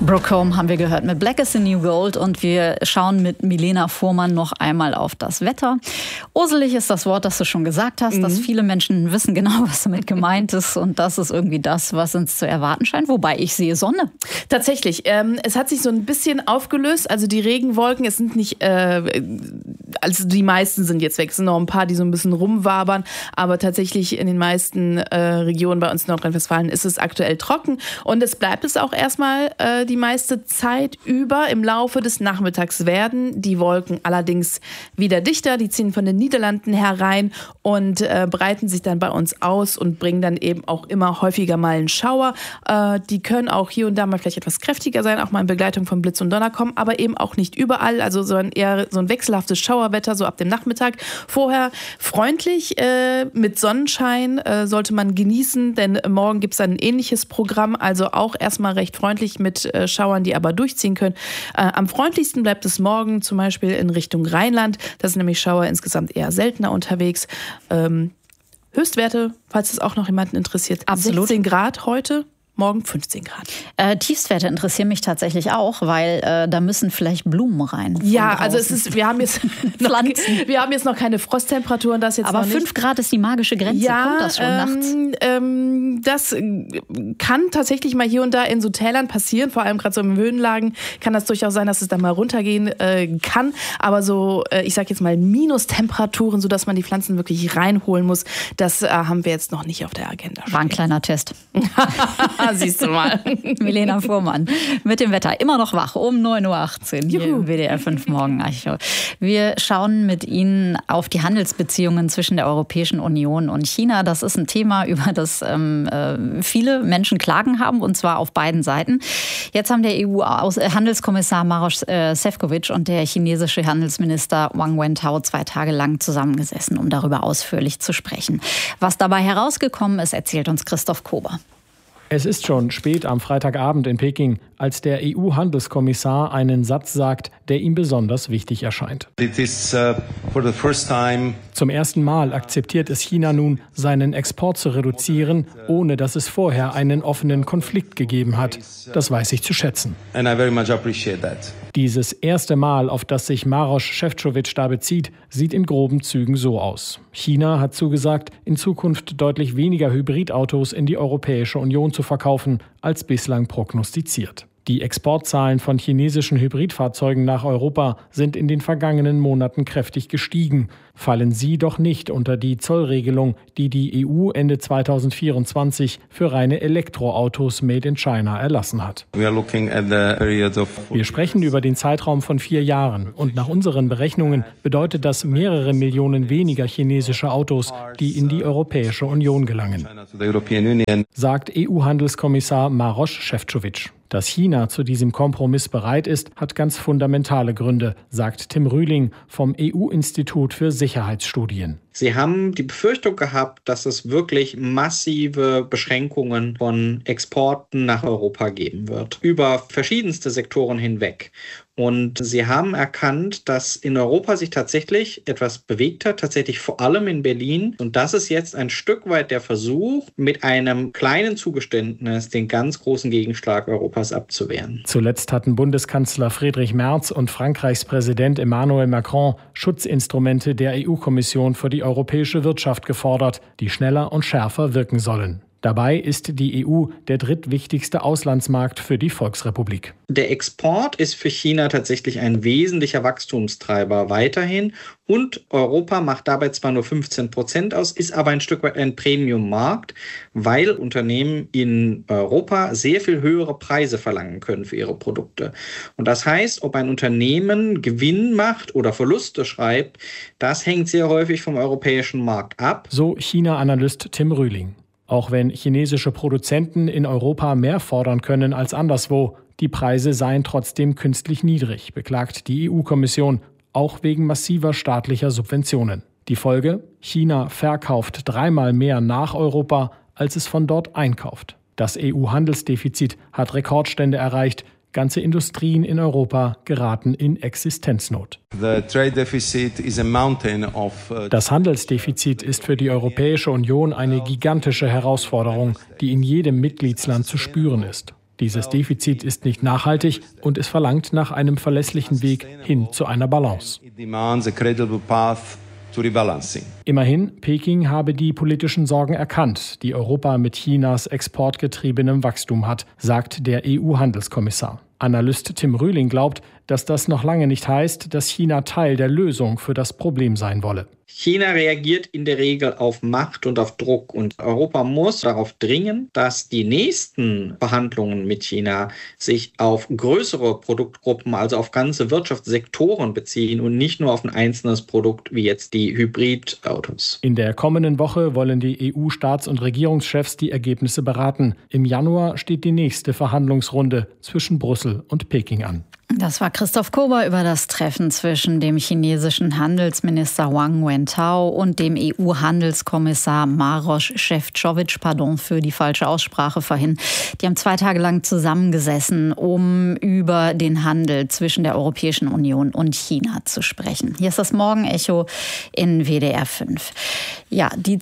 Brooke Home haben wir gehört mit Black is the New Gold und wir schauen mit Milena Fuhrmann noch einmal auf das Wetter. Urselig ist das Wort, das du schon gesagt hast, dass viele Menschen wissen genau, was damit gemeint ist und das ist irgendwie das, was uns zu erwarten scheint, wobei ich sehe Sonne. Tatsächlich, es hat sich so ein bisschen aufgelöst, also die Regenwolken, es sind nicht, also die meisten sind jetzt weg, es sind noch ein paar, die so ein bisschen rumwabern, aber tatsächlich in den meisten Regionen bei uns in Nordrhein-Westfalen ist es aktuell trocken und es bleibt es auch erstmal die meiste Zeit über. Im Laufe des Nachmittags werden die Wolken allerdings wieder dichter. Die ziehen von den Niederlanden herein und breiten sich dann bei uns aus und bringen dann eben auch immer häufiger mal einen Schauer. Die können auch hier und da mal vielleicht etwas kräftiger sein, auch mal in Begleitung von Blitz und Donner kommen, aber eben auch nicht überall. Also eher so ein wechselhaftes Schauerwetter, so ab dem Nachmittag. Vorher freundlich mit Sonnenschein sollte man genießen, denn morgen gibt es dann ein ähnliches Programm, also auch erstmal recht freundlich mit Schauern, die aber durchziehen können. Am freundlichsten bleibt es morgen zum Beispiel in Richtung Rheinland. Da sind nämlich Schauer insgesamt eher seltener unterwegs. Höchstwerte, falls es auch noch jemanden interessiert, absolut. 16 Grad heute. Morgen 15 Grad. Tiefstwerte interessieren mich tatsächlich auch, weil da müssen vielleicht Blumen rein. Ja, also wir haben jetzt noch keine Frosttemperaturen. Das jetzt aber noch nicht. 5 Grad ist die magische Grenze. Ja, kommt das schon nachts? Das kann tatsächlich mal hier und da in so Tälern passieren. Vor allem gerade so in Höhenlagen kann das durchaus sein, dass es da mal runtergehen kann. Aber so, ich sag jetzt mal Minustemperaturen, sodass man die Pflanzen wirklich reinholen muss, das haben wir jetzt noch nicht auf der Agenda. War ein kleiner Test. Siehst du mal. Milena Fuhrmann mit dem Wetter. Immer noch wach um 9.18 Uhr hier im WDR 5 Morgenecho. Wir schauen mit Ihnen auf die Handelsbeziehungen zwischen der Europäischen Union und China. Das ist ein Thema, über das viele Menschen Klagen haben, und zwar auf beiden Seiten. Jetzt haben der EU-Handelskommissar Maroš Šefčovič und der chinesische Handelsminister Wang Wentao 2 Tage lang zusammengesessen, um darüber ausführlich zu sprechen. Was dabei herausgekommen ist, erzählt uns Christoph Kober. Es ist schon spät am Freitagabend in Peking, als der EU-Handelskommissar einen Satz sagt, der ihm besonders wichtig erscheint. Zum ersten Mal akzeptiert es China nun, seinen Export zu reduzieren, ohne dass es vorher einen offenen Konflikt gegeben hat. Das weiß ich zu schätzen. Dieses erste Mal, auf das sich Maroš Šefčovič da bezieht, sieht in groben Zügen so aus. China hat zugesagt, in Zukunft deutlich weniger Hybridautos in die Europäische Union zu verkaufen, als bislang prognostiziert. Die Exportzahlen von chinesischen Hybridfahrzeugen nach Europa sind in den vergangenen Monaten kräftig gestiegen. Fallen sie doch nicht unter die Zollregelung, die die EU Ende 2024 für reine Elektroautos made in China erlassen hat. Wir sprechen über den Zeitraum von 4 Jahren und nach unseren Berechnungen bedeutet das mehrere Millionen weniger chinesische Autos, die in die Europäische Union gelangen, sagt EU-Handelskommissar Maroš Šefčovič. Dass China zu diesem Kompromiss bereit ist, hat ganz fundamentale Gründe, sagt Tim Rühling vom EU-Institut für Sicherheitsstudien. Sie haben die Befürchtung gehabt, dass es wirklich massive Beschränkungen von Exporten nach Europa geben wird, über verschiedenste Sektoren hinweg. Und sie haben erkannt, dass in Europa sich tatsächlich etwas bewegt hat, tatsächlich vor allem in Berlin. Und das ist jetzt ein Stück weit der Versuch, mit einem kleinen Zugeständnis den ganz großen Gegenschlag Europas abzuwehren. Zuletzt hatten Bundeskanzler Friedrich Merz und Frankreichs Präsident Emmanuel Macron Schutzinstrumente der EU-Kommission für die europäische Wirtschaft gefordert, die schneller und schärfer wirken sollen. Dabei ist die EU der drittwichtigste Auslandsmarkt für die Volksrepublik. Der Export ist für China tatsächlich ein wesentlicher Wachstumstreiber weiterhin. Und Europa macht dabei zwar nur 15% aus, ist aber ein Stück weit ein Premium-Markt, weil Unternehmen in Europa sehr viel höhere Preise verlangen können für ihre Produkte. Und das heißt, ob ein Unternehmen Gewinn macht oder Verluste schreibt, das hängt sehr häufig vom europäischen Markt ab. So China-Analyst Tim Rühling. Auch wenn chinesische Produzenten in Europa mehr fordern können als anderswo, die Preise seien trotzdem künstlich niedrig, beklagt die EU-Kommission, auch wegen massiver staatlicher Subventionen. Die Folge? China verkauft 3-mal mehr nach Europa, als es von dort einkauft. Das EU-Handelsdefizit hat Rekordstände erreicht. Ganze Industrien in Europa geraten in Existenznot. Das Handelsdefizit ist für die Europäische Union eine gigantische Herausforderung, die in jedem Mitgliedsland zu spüren ist. Dieses Defizit ist nicht nachhaltig und es verlangt nach einem verlässlichen Weg hin zu einer Balance. Immerhin, Peking habe die politischen Sorgen erkannt, die Europa mit Chinas exportgetriebenem Wachstum hat, sagt der EU-Handelskommissar. Analyst Tim Rühling glaubt, dass das noch lange nicht heißt, dass China Teil der Lösung für das Problem sein wolle. China reagiert in der Regel auf Macht und auf Druck und Europa muss darauf dringen, dass die nächsten Verhandlungen mit China sich auf größere Produktgruppen, also auf ganze Wirtschaftssektoren beziehen und nicht nur auf ein einzelnes Produkt wie jetzt die Hybridautos. In der kommenden Woche wollen die EU-Staats- und Regierungschefs die Ergebnisse beraten. Im Januar steht die nächste Verhandlungsrunde zwischen Brüssel und Peking an. Das war Christoph Kober über das Treffen zwischen dem chinesischen Handelsminister Wang Wentao und dem EU-Handelskommissar Maroš Šefčovič, für die falsche Aussprache vorhin. Die haben 2 Tage lang zusammengesessen, um über den Handel zwischen der Europäischen Union und China zu sprechen. Hier ist das Morgenecho in WDR 5. Ja, die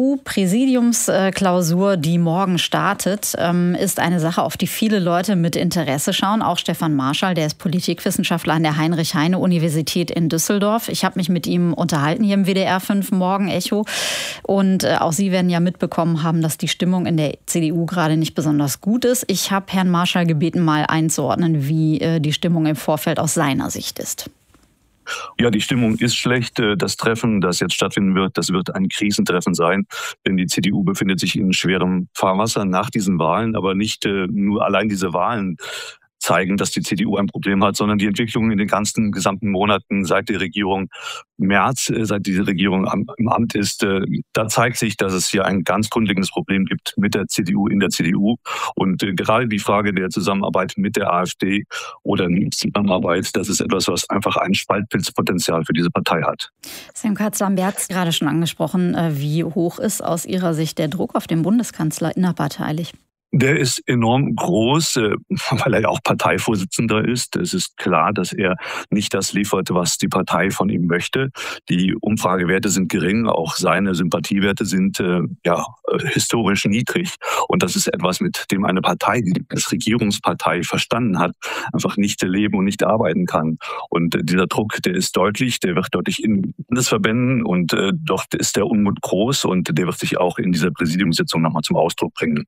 CDU-Präsidiumsklausur, die morgen startet, ist eine Sache, auf die viele Leute mit Interesse schauen. Auch Stefan Marschall, der ist Politikwissenschaftler an der Heinrich-Heine-Universität in Düsseldorf. Ich habe mich mit ihm unterhalten hier im WDR 5 Morgenecho. Und auch Sie werden ja mitbekommen haben, dass die Stimmung in der CDU gerade nicht besonders gut ist. Ich habe Herrn Marschall gebeten, mal einzuordnen, wie die Stimmung im Vorfeld aus seiner Sicht ist. Ja, die Stimmung ist schlecht. Das Treffen, das jetzt stattfinden wird, das wird ein Krisentreffen sein. Denn die CDU befindet sich in schwerem Fahrwasser nach diesen Wahlen. Aber nicht nur allein diese Wahlen zeigen, dass die CDU ein Problem hat, sondern die Entwicklung in den gesamten Monaten seit der Regierung Merz, seit diese Regierung im Amt ist, da zeigt sich, dass es hier ein ganz grundlegendes Problem gibt mit der CDU in der CDU. Und gerade die Frage der Zusammenarbeit mit der AfD oder nicht Zusammenarbeit, das ist etwas, was einfach ein Spaltpilzpotenzial für diese Partei hat. Sie haben Katzler-Merz hat gerade schon angesprochen. Wie hoch ist aus Ihrer Sicht der Druck auf den Bundeskanzler innerparteilich? Der ist enorm groß, weil er ja auch Parteivorsitzender ist. Es ist klar, dass er nicht das liefert, was die Partei von ihm möchte. Die Umfragewerte sind gering, auch seine Sympathiewerte sind historisch niedrig. Und das ist etwas, mit dem eine Partei, die als Regierungspartei verstanden hat, einfach nicht leben und nicht arbeiten kann. Und dieser Druck, der ist deutlich, der wird deutlich in Bundesverbänden und dort ist der Unmut groß und der wird sich auch in dieser Präsidiumssitzung nochmal zum Ausdruck bringen.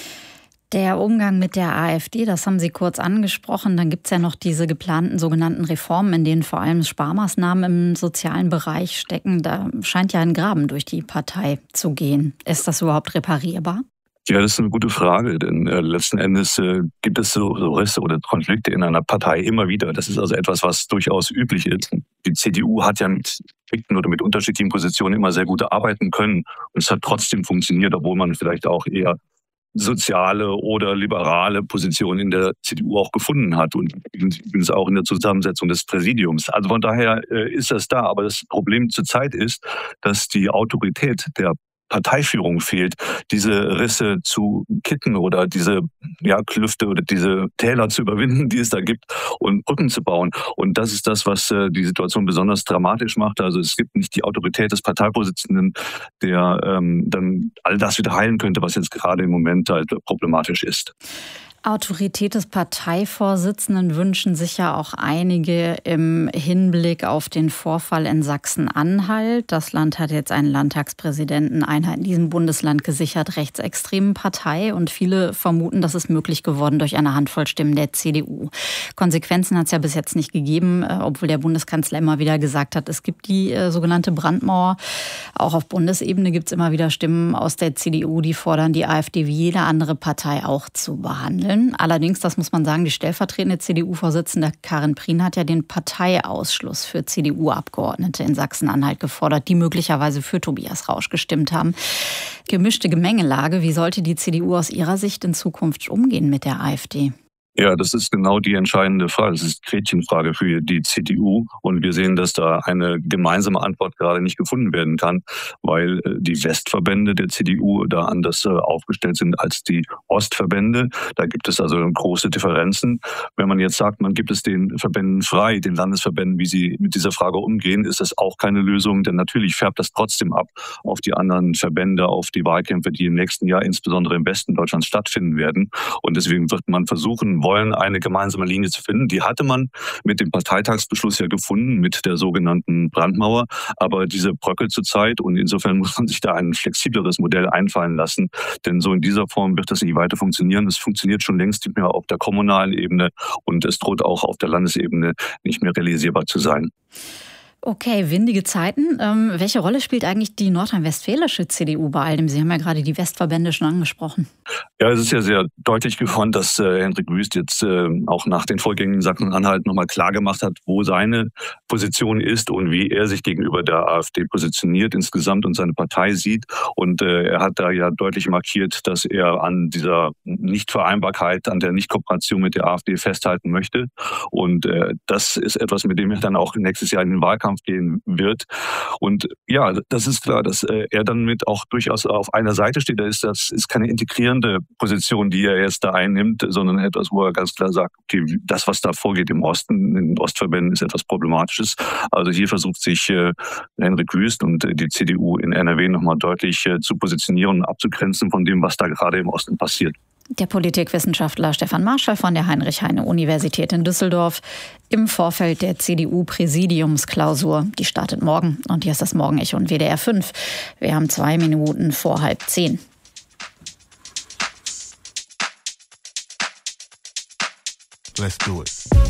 Der Umgang mit der AfD, das haben Sie kurz angesprochen. Dann gibt es ja noch diese geplanten sogenannten Reformen, in denen vor allem Sparmaßnahmen im sozialen Bereich stecken. Da scheint ja ein Graben durch die Partei zu gehen. Ist das überhaupt reparierbar? Ja, das ist eine gute Frage, denn letzten Endes gibt es so Risse oder Konflikte in einer Partei immer wieder. Das ist also etwas, was durchaus üblich ist. Die CDU hat ja mit Konflikten oder mit unterschiedlichen Positionen immer sehr gut arbeiten können. Und es hat trotzdem funktioniert, obwohl man vielleicht auch eher soziale oder liberale Position in der CDU auch gefunden hat und übrigens auch in der Zusammensetzung des Präsidiums. Also von daher ist das da. Aber das Problem zurzeit ist, dass die Autorität der Parteiführung fehlt, diese Risse zu kitten oder diese Klüfte oder diese Täler zu überwinden, die es da gibt und Brücken zu bauen. Und das ist das, was die Situation besonders dramatisch macht. Also es gibt nicht die Autorität des Parteivorsitzenden, der dann all das wieder heilen könnte, was jetzt gerade im Moment halt problematisch ist. Autorität des Parteivorsitzenden wünschen sich ja auch einige im Hinblick auf den Vorfall in Sachsen-Anhalt. Das Land hat jetzt einen Landtagspräsidenten einer in diesem Bundesland gesichert rechtsextremen Partei und viele vermuten, das ist möglich geworden durch eine Handvoll Stimmen der CDU. Konsequenzen hat es ja bis jetzt nicht gegeben, obwohl der Bundeskanzler immer wieder gesagt hat, es gibt die sogenannte Brandmauer. Auch auf Bundesebene gibt es immer wieder Stimmen aus der CDU, die fordern, die AfD wie jede andere Partei auch zu behandeln. Allerdings, das muss man sagen, die stellvertretende CDU-Vorsitzende Karin Prien hat ja den Parteiausschluss für CDU-Abgeordnete in Sachsen-Anhalt gefordert, die möglicherweise für Tobias Rausch gestimmt haben. Gemischte Gemengelage. Wie sollte die CDU aus Ihrer Sicht in Zukunft umgehen mit der AfD? Ja, das ist genau die entscheidende Frage. Das ist die Gretchenfrage für die CDU. Und wir sehen, dass da eine gemeinsame Antwort gerade nicht gefunden werden kann, weil die Westverbände der CDU da anders aufgestellt sind als die Ostverbände. Da gibt es also große Differenzen. Wenn man jetzt sagt, man gibt es den Verbänden frei, den Landesverbänden, wie sie mit dieser Frage umgehen, ist das auch keine Lösung, denn natürlich färbt das trotzdem ab auf die anderen Verbände, auf die Wahlkämpfe, die im nächsten Jahr insbesondere im Westen Deutschlands stattfinden werden. Und deswegen wird man versuchen wollen, eine gemeinsame Linie zu finden. Die hatte man mit dem Parteitagsbeschluss ja gefunden, mit der sogenannten Brandmauer. Aber diese bröckelt zurzeit und insofern muss man sich da ein flexibleres Modell einfallen lassen. Denn so in dieser Form wird das nicht weiter funktionieren. Es funktioniert schon längst nicht mehr auf der kommunalen Ebene und es droht auch auf der Landesebene nicht mehr realisierbar zu sein. Okay, windige Zeiten. Welche Rolle spielt eigentlich die nordrhein-westfälische CDU bei all dem? Sie haben ja gerade die Westverbände schon angesprochen. Ja, es ist ja sehr deutlich geworden, dass Hendrik Wüst jetzt auch nach den Vorgängen in Sachsen-Anhalt nochmal klar gemacht hat, wo seine Position ist und wie er sich gegenüber der AfD positioniert insgesamt und seine Partei sieht. Und er hat da ja deutlich markiert, dass er an dieser Nichtvereinbarkeit, an der Nichtkooperation mit der AfD festhalten möchte. Und das ist etwas, mit dem er dann auch nächstes Jahr in den Wahlkampf gehen wird. Und ja, das ist klar, dass er dann mit auch durchaus auf einer Seite steht. Das ist keine integrierende Position, die er jetzt da einnimmt, sondern etwas, wo er ganz klar sagt, okay, das, was da vorgeht im Osten, in den Ostverbänden, ist etwas Problematisches. Also hier versucht sich Hendrik Wüst und die CDU in NRW nochmal deutlich zu positionieren und abzugrenzen von dem, was da gerade im Osten passiert. Der Politikwissenschaftler Stefan Marschall von der Heinrich-Heine-Universität in Düsseldorf im Vorfeld der CDU-Präsidiumsklausur. Die startet morgen und hier ist das Morgenecho und WDR 5. Wir haben 2 Minuten vor 9:30. Let's do it.